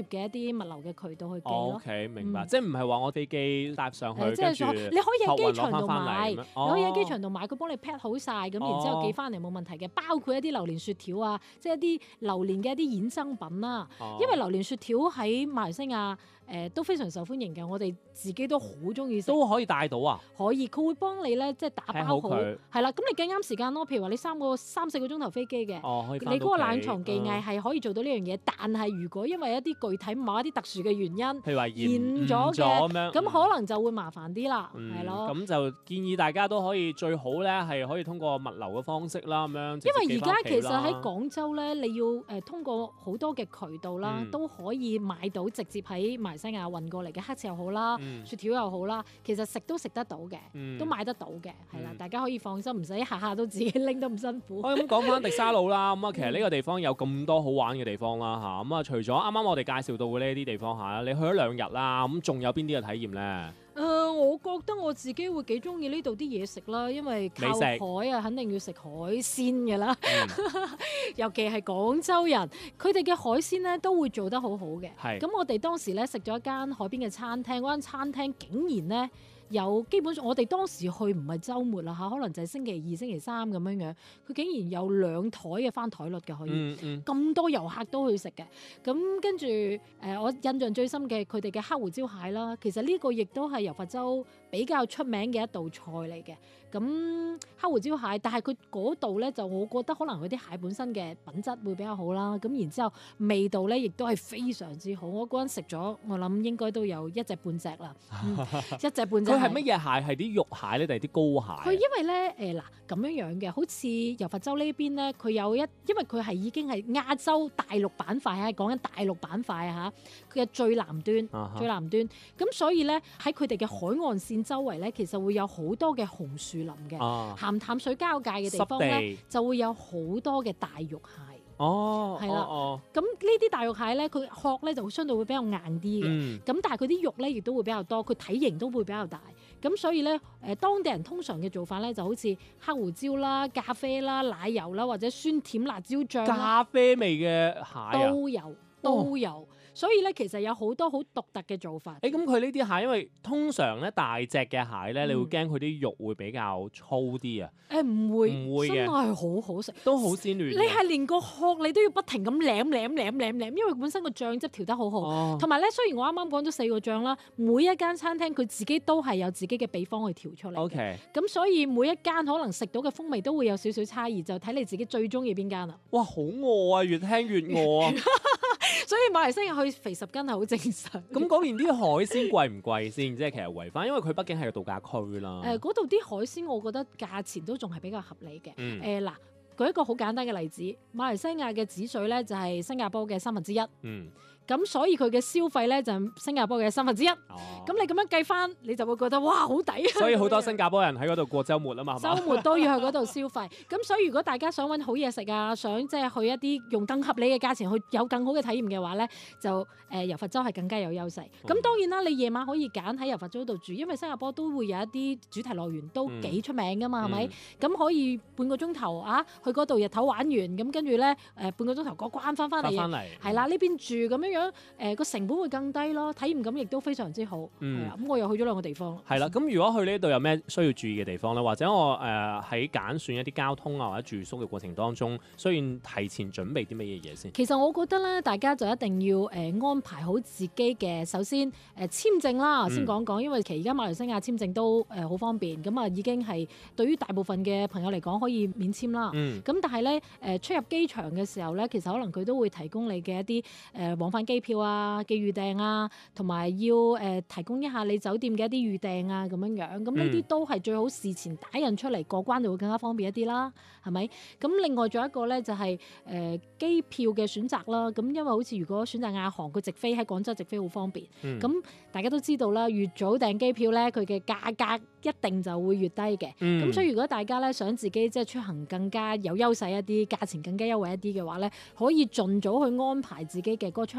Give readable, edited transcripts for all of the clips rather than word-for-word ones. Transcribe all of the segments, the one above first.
嘅一啲物流嘅渠道去寄咯。 OK， 明白，即係唔係話我哋寄搭上去， 即係說你可以喺機場度買，你可以喺機場度買，佢幫你 pack 好晒，咁然之後寄翻嚟冇問題嘅。包括一啲榴蓮雪條啊，即係一啲榴蓮嘅一啲衍生品啦。因為榴蓮雪條喺馬來西亞都非常受歡迎嘅，我哋自己都好中意食。 都可以帶到啊？ 可以，佢會幫你咧，即係打包好，係啦。咁你計啱時間咯。譬如話你3、4個鐘頭飛機嘅，你嗰個冷藏技藝係可以做到呢樣嘢。但係如果因為一啲具體某一啲特殊嘅原因， 譬如話延咗嘅，咁可能就會麻煩啲啦，係咯。 咁就建議大家都可以最好咧係可以通過物流嘅方式啦，咁樣。 因為而家其實喺廣州咧，你要通過好多嘅渠道啦，都可以買到直接喺馬來西亞運過嚟嘅黑柿又好啦，雪條又好啦，其實食都食得到嘅，都買得到嘅，係啦，大家可以放心，唔使下下都自己拎得咁辛苦。 咁講翻迪沙魯啦，咁啊其實呢個地方有咁多好玩嘅地方啦嚇，咁啊除咗啱啱我哋介紹到嘅呢啲地方嚇，你去咗2日啦，咁仲有邊啲嘅體驗咧？ 我覺得我自己會幾中意呢度啲嘢食啦，因為靠海啊，肯定要食海鮮嘅啦。尤其係廣州人，佢哋嘅海鮮咧都會做得好好嘅。咁我哋當時咧食咗一間海邊嘅餐廳，嗰間餐廳竟然咧有基本上我哋當時去唔係週末啦嚇，可能就係星期2、星期3咁樣樣，佢竟然有2台嘅翻台率嘅可以，咁多遊客都去食嘅。咁跟住我印象最深嘅佢哋嘅黑胡椒蟹啦，其實呢個亦都係柔佛州比較出名嘅一道菜嚟嘅。咁黑胡椒蟹，但係佢嗰度咧就我覺得可能佢啲蟹本身嘅品質會比較好啦。咁然之後味道咧亦都係非常之好。我嗰陣食咗，我諗應該都有1隻半隻啦，1隻半隻。 佢係乜嘢蟹？係啲肉蟹咧，定係啲膏蟹？ 佢因為咧咁樣嘅，好似柔佛州呢邊咧，佢有因為佢係已經係亞洲大陸板塊啊，講緊大陸板塊啊嚇，佢嘅最南端，最南端。咁所以咧喺佢哋嘅海岸線周圍咧，其實會有好多嘅紅樹林嘅，鹹淡水交界嘅地方咧，就會有好多嘅大肉蟹。係啦，咁呢啲大肉蟹咧，佢殼咧就會相對會比較硬啲嘅，咁但係佢啲肉咧亦都會比較多，佢體型都會比較大，咁所以咧當地人通常嘅做法咧就好似黑胡椒啦、咖啡啦、奶油啦或者酸甜辣椒醬啦， 咖啡味嘅蟹都有。所以咧，其實有好多好獨特嘅做法。 咁佢呢啲蟹，因為通常咧大隻嘅蟹咧，你會驚佢啲肉會比較粗啲啊？ 唔會嘅， 真係好好食， 都好鮮嫩。 你係連個殼你都要不停咁舐，因為本身個醬汁調得好好。同埋咧，雖然我啱啱講咗4個醬啦，每一間餐廳佢自己都係有自己嘅秘方去調出嚟嘅。 OK， 咁所以每一間可能食到嘅風味都會有少少差異，就睇你自己最中意邊間啦。 哇，好餓啊！越聽越餓啊！ 所以馬來西亞去肥10斤係好正常。 咁嗰邊啲海鮮貴唔貴先？即係其實圍翻，因為佢畢竟係個度假區啦。 嗰度啲海鮮，我覺得價錢都仲係比較合理嘅。嗱，舉一個好簡單嘅例子，馬來西亞嘅指水咧就係新加坡嘅1/3。咁所以佢嘅消費咧就係新加坡嘅1/3。咁你咁樣計翻，你就會覺得哇好抵啊！ 所以好多新加坡人喺嗰度過週末啊嘛，係嘛？ 週末都要去嗰度消費。咁所以如果大家想揾好嘢食啊，想即係去一啲用更合理嘅價錢去有更好嘅體驗嘅話咧，就柔佛州係更加有優勢。咁當然啦，你夜晚可以揀喺柔佛州度住，因為新加坡都會有一啲主題樂園都幾出名噶嘛，係咪？咁可以半個鐘頭去嗰度日頭玩完，咁跟住咧半個鐘頭過關翻嚟，係啦，呢邊住咁樣個成本會更低咯，體驗感亦都非常之好。係啦，咁我又去咗2個地方。 係啦，咁如果去呢度有咩需要注意嘅地方咧？或者我喺揀選一啲交通啊或者住宿嘅過程當中，需要提前準備啲乜嘢嘢先？ 其實我覺得咧，大家就一定要安排好自己嘅首先簽證啦，先講講，因為其實而家馬來西亞簽證都好方便，咁啊已經係對於大部分嘅朋友嚟講可以免簽啦。咁但係咧出入機場嘅時候咧，其實可能佢都會提供你嘅一啲往返機票啊、嘅預訂啊，同埋要提供一下你酒店嘅一啲預訂啊咁樣樣。咁呢啲都係最好事前打印出嚟，過關就會更加方便一啲啦，係咪？咁另外仲有一個咧就係機票嘅選擇啦。咁因為好似如果選擇亞航，佢直飛喺廣州直飛好方便。咁大家都知道啦，越早訂機票咧，佢嘅價格一定就會越低嘅。咁所以如果大家咧想自己即係出行更加有優勢一啲，價錢更加優惠一啲嘅話咧，可以盡早去安排自己嘅嗰個出行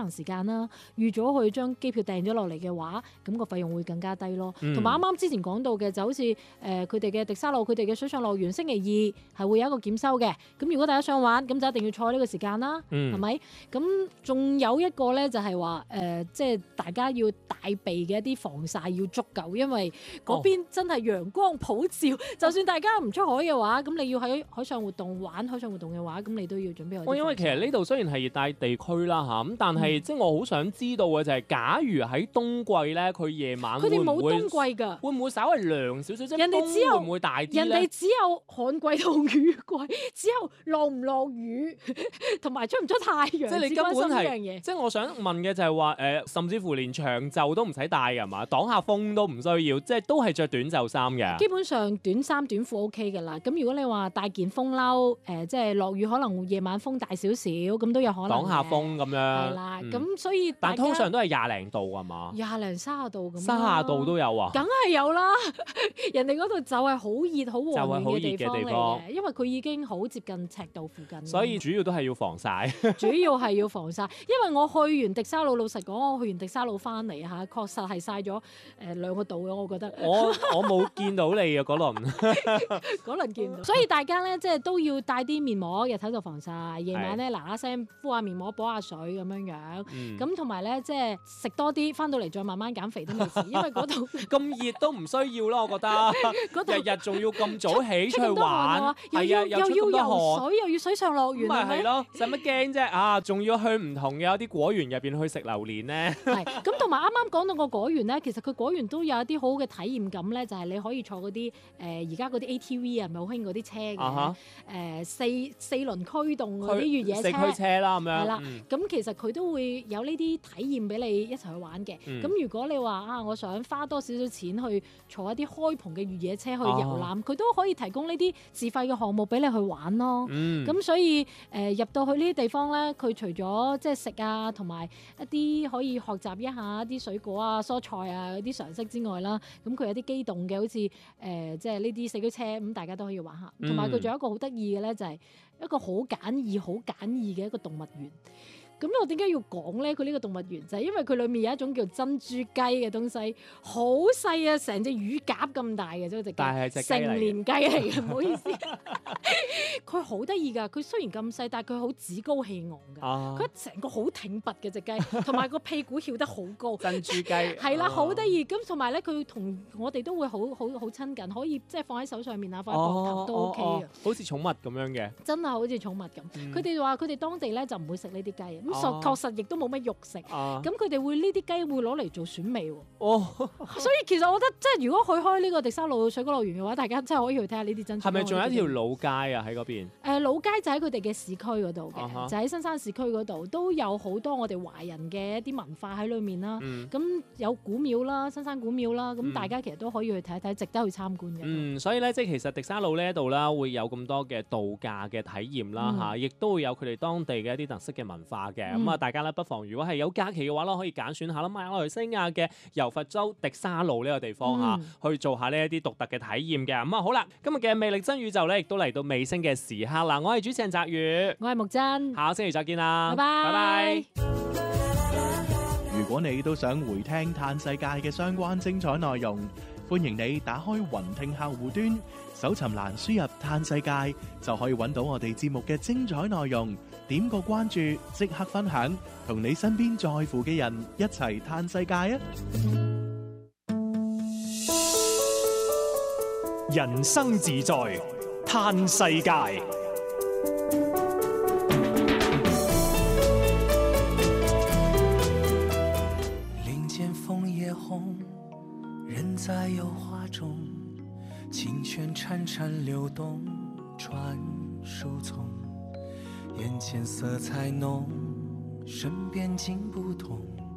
行時間啦，預咗去將機票訂咗落嚟嘅話，咁個費用會更加低咯。同埋啱啱之前講到嘅就好似佢哋嘅迪沙路，佢哋嘅水上樂園星期二係會有一個檢修嘅。咁如果大家想玩，咁就一定要坐呢個時間啦，係咪？咁仲有一個咧就係話即係大家要帶備嘅一啲防曬要足夠，因為嗰邊真係陽光普照。就算大家唔出海嘅話，咁你要喺海上活動玩海上活動嘅話，咁你都要準備好。 因為其實呢度雖然係熱帶地區啦嚇，咁但係即係我好想知道嘅就係，假如喺冬季咧，佢夜晚佢哋冇冬季㗎， 會唔會稍微涼少少啫？ 人哋只有會唔會大啲咧？ 人哋只有旱季同雨季，只有落唔落雨同埋出唔出太陽。 即係你根本係， 即係我想問嘅就係話甚至乎連長袖都唔使帶㗎嘛，擋下風都唔需要，即係都係着短袖衫嘅。 基本上短衫短褲 OK 㗎啦。咁如果你話帶件風褸，即係落雨可能夜晚風大少少，咁都有可能擋下風咁樣。 係啦，咁所以但通常都係廿零度係嘛 ？20零30度咁。 30度都有啊？ 梗係有啦，人哋嗰度就係好熱好和暖嘅地方嚟嘅，因為佢已經好接近赤道附近。 所以主要都係要防曬。 主要係要防曬，因為我去完迪沙魯，老實講，我去完迪沙魯翻嚟嚇，確實係曬咗2個度嘅，我覺得。 我冇見到你啊嗰輪， 嗰輪見到。所以大家咧，即係都要帶啲面膜，日頭就防曬，夜晚咧嗱嗱聲敷下面膜，補下水咁樣樣。咁同埋咧，即係食多啲，翻到嚟再慢慢減肥都未遲，因為嗰度咁熱都唔需要咯，我覺得。日日仲要咁早起出去玩， 係啊，又要游水，又要水上樂園， 咪係咯，使乜驚啫？啊，仲要去唔同嘅有啲果園入邊去食榴蓮咧。 係咁，同埋啱啱講到個果園咧，其實佢果園都有一啲好好嘅體驗感咧，就係你可以坐嗰啲而家嗰啲 ATV 啊，咪好興嗰啲車嘅四輪驅動嗰啲越野車， 四驅車啦咁樣。 係啦，咁其實佢都會有呢啲體驗俾你一齊去玩嘅。咁如果你話啊，我想花多少少錢去坐一啲開篷嘅越野車去遊覽，佢都可以提供呢啲自費嘅項目俾你去玩咯。咁所以入到去呢啲地方咧，佢除咗即係食啊，同埋一啲可以學習一下一啲水果啊、蔬菜啊嗰啲常識之外啦，咁佢有啲機動嘅，好似即係呢啲四驅車，咁大家都可以玩下。同埋佢仲有一個好得意嘅咧，就係一個好簡易嘅一個動物園。咁我點解要講咧？佢呢個動物園就係因為佢裡面有一種叫珍珠雞嘅東西，好細啊，成隻乳鴿咁大嘅啫，隻雞，成年雞嚟嘅，唔好意思。佢好得意㗎，佢雖然咁細，但係佢好趾高氣昂㗎。佢成個好挺拔嘅隻雞，同埋個屁股翹得好高。 珍珠雞係啦，好得意。咁同埋咧，佢同我哋都會好親近，可以即係放喺手上面啊，放喺膊頭都 OK 嘅。 好似寵物咁樣嘅。真係好似寵物咁。佢哋話佢哋當地咧就唔會食呢啲雞。咁確實亦都冇乜肉食，咁佢哋會呢啲雞會攞嚟做選味喎。所以其實我覺得即係如果去開呢個迪沙路水果樂園嘅話，大家真係可以去睇下呢啲珍珠。 係咪仲有一條老街啊？喺嗰邊？ 老街就喺佢哋嘅市區嗰度嘅，就喺新山市區嗰度都有好多我哋華人嘅一啲文化喺裏面啦。咁有古廟啦，新山古廟啦，咁大家其實都可以去睇一睇，值得去參觀嘅。 所以咧，即係其實迪沙路呢一度啦，會有咁多嘅度假嘅體驗啦嚇，亦都會有佢哋當地嘅一啲特色嘅文化嘅。咁啊，大家咧不妨如果係有假期嘅話咧，可以揀選下啦，馬來西亞嘅柔佛州迪沙路呢個地方嚇，去做下呢一啲獨特嘅體驗嘅。咁啊好啦，今日嘅魅力真宇宙咧，亦都嚟到尾聲嘅時刻啦。我係主持人澤宇， 我係木真， 下個星期再見啦， 拜拜。 如果你都想回聽嘆世界嘅相關精彩內容，歡迎你打開雲聽客戶端，搜尋欄輸入嘆世界，就可以揾到我哋節目嘅精彩內容。點個關注，即刻分享，同你身邊在乎嘅人一齊嘆世界啊！ 人生自在嘆世界。 林間楓葉紅，人在油畫中，清泉潺潺流動，傳樹叢。眼前色彩濃，身邊景不同。